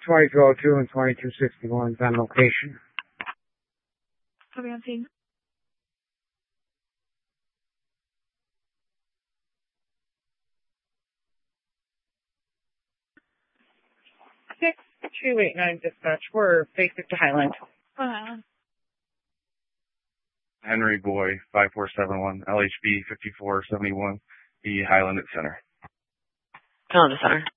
2202 and 2261 is on location. Copy on scene. Six 289 dispatch. We're basic to Highland. Highland. Henry Boy, 5471, LHB 5471, the Highland at Center. Calendar Center.